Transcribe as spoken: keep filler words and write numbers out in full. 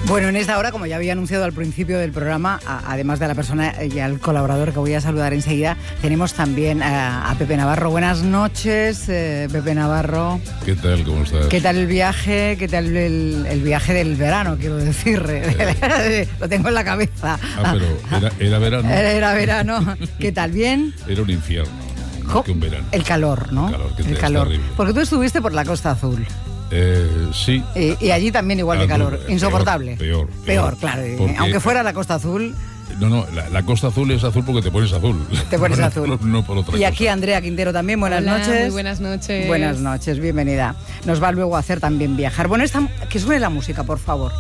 Bueno, en esta hora, como ya había anunciado al principio del programa, a, además de la persona y al colaborador que voy a saludar enseguida, tenemos también a, a Pepe Navarro. Buenas noches, eh, Pepe Navarro. ¿Qué tal? ¿Cómo estás? ¿Qué tal el viaje? ¿Qué tal el, el viaje del verano, quiero decir? Eh. Lo tengo en la cabeza. Ah, pero era, era verano. Era, era verano. ¿Qué tal? ¿Bien? Era un infierno, más que un verano. El calor, ¿no? El calor, que el es calor. terrible. Porque tú estuviste por la Costa Azul. Eh, sí. Y, y allí también igual de calor, peor, insoportable. Peor, peor, peor claro. Porque, aunque fuera la Costa Azul. No, no, la, la Costa Azul es azul porque te pones azul. Te pones azul. No, no por otra y aquí cosa. Andrea Quintero también, buenas Hola, noches. Muy buenas noches. Buenas noches, bienvenida. Nos va luego a hacer también viajar. Bueno, esta, que suene la música, por favor.